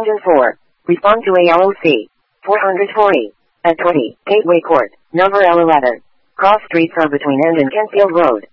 4. Respond to ALOC. 440. At 20, Gateway Court, number L11. Cross streets are between End and Kentfield Road.